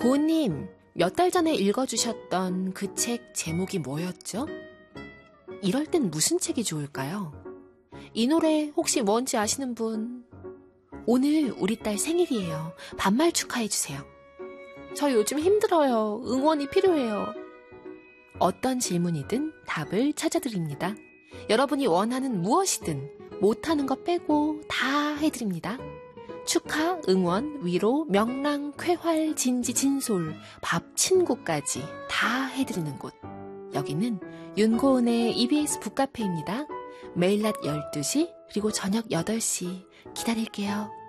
고은님, 몇 달 전에 읽어주셨던 그 책 제목이 뭐였죠? 이럴 땐 무슨 책이 좋을까요? 이 노래 혹시 뭔지 아시는 분? 오늘 우리 딸 생일이에요. 반말 축하해주세요. 저 요즘 힘들어요. 응원이 필요해요. 어떤 질문이든 답을 찾아드립니다. 여러분이 원하는 무엇이든 못하는 거 빼고 다 해드립니다. 축하, 응원, 위로, 명랑, 쾌활, 진지, 진솔, 밥, 친구까지 다 해드리는 곳. 여기는 윤고은의 EBS 북카페입니다. 매일 낮 12시 그리고 저녁 8시 기다릴게요.